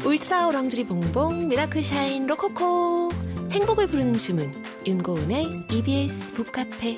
울트라 오랑주리 봉봉 미라클 샤인 로코코 행복을 부르는 주문 윤고은의 EBS 북카페.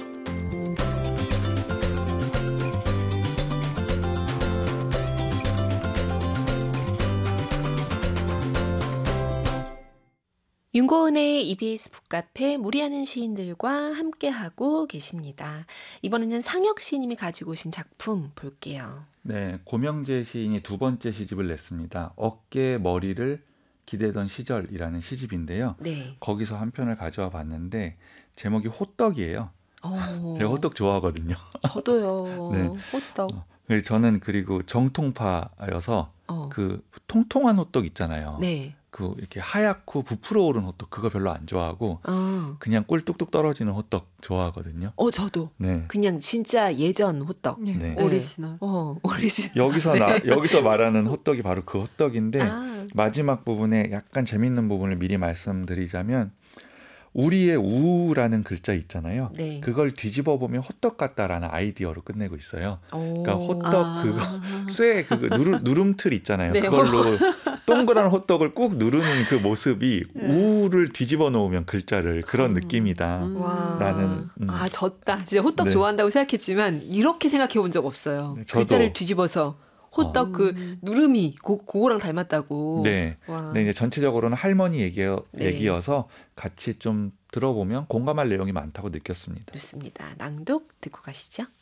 윤고은의 EBS 북카페 무리하는 시인들과 함께하고 계십니다. 이번에는 상혁 시인님이 가지고 오신 작품 볼게요. 네, 고명재 시인이 두 번째 시집을 냈습니다. 어깨 머리를 기대던 시절이라는 시집인데요. 네. 거기서 한 편을 가져와 봤는데 제목이 호떡이에요. 제가 호떡 좋아하거든요. 저도요. 네. 호떡. 저는 그리고 정통파여서 그 통통한 호떡 있잖아요. 네. 그 이렇게 하얗고 부풀어 오른 호떡 그거 별로 안 좋아하고 그냥 꿀 뚝뚝 떨어지는 호떡 좋아하거든요. 저도. 네. 그냥 진짜 예전 호떡. 네. 오리지널. 오리지널. 여기서 말하는 호떡이 바로 그 호떡인데 마지막 부분에 약간 재밌는 부분을 미리 말씀드리자면 우리의 우라는 글자 있잖아요. 네. 그걸 뒤집어 보면 호떡 같다라는 아이디어로 끝내고 있어요. 그러니까 호떡 그거 쇠 그 누름틀 있잖아요. 네. 그걸로 동그란 호떡을 꾹 누르는 그 모습이 우를 뒤집어 놓으면 글자를 그런 느낌이다. 라는 졌다. 진짜 호떡 네. 좋아한다고 생각했지만 이렇게 생각해 본 적 없어요. 네, 저도. 글자를 뒤집어서 호떡 그 누름이 그거랑 닮았다고. 네. 근데 이제 전체적으로는 할머니 얘기여서 같이 좀 들어보면 공감할 내용이 많다고 느꼈습니다. 좋습니다. 낭독 듣고 가시죠.